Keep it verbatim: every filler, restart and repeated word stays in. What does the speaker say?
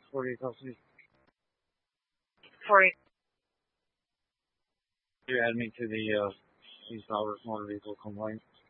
forty company. forty. You add me to the uh, East Albert Motor Vehicle complaint.